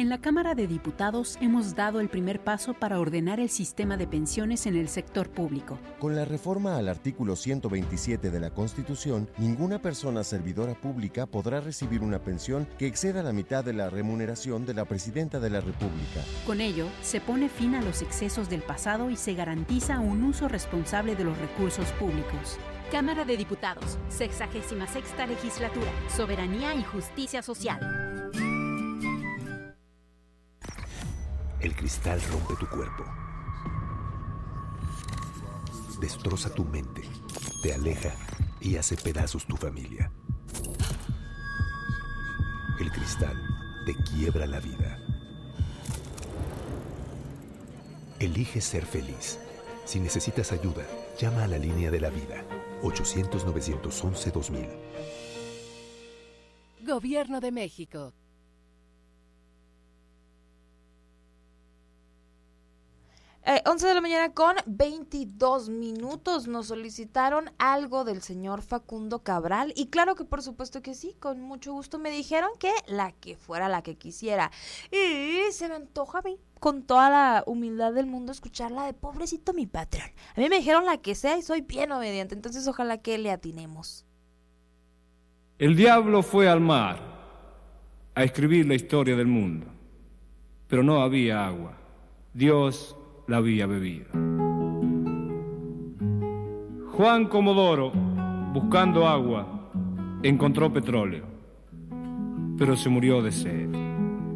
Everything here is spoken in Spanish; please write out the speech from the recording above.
En la Cámara de Diputados hemos dado el primer paso para ordenar el sistema de pensiones en el sector público. Con la reforma al artículo 127 de la Constitución, ninguna persona servidora pública podrá recibir una pensión que exceda la mitad de la remuneración de la Presidenta de la República. Con ello, se pone fin a los excesos del pasado y se garantiza un uso responsable de los recursos públicos. Cámara de Diputados, 66ª Legislatura, Soberanía y Justicia Social. El cristal rompe tu cuerpo, destroza tu mente, te aleja y hace pedazos tu familia. El cristal te quiebra la vida. Elige ser feliz. Si necesitas ayuda, llama a la línea de la vida, 800-911-2000. Gobierno de México. 11 de la mañana con 22 minutos. Nos solicitaron algo del señor Facundo Cabral y claro que por supuesto que sí, con mucho gusto. Me dijeron que la que fuera la que quisiera y se me antoja a mí, con toda la humildad del mundo, escuchar la de Pobrecito mi patrón. A mí me dijeron la que sea y soy bien obediente, entonces ojalá que le atinemos. El diablo fue al mar a escribir la historia del mundo, pero no había agua. Dios la había bebido. Juan Comodoro, buscando agua, encontró petróleo, pero se murió de sed.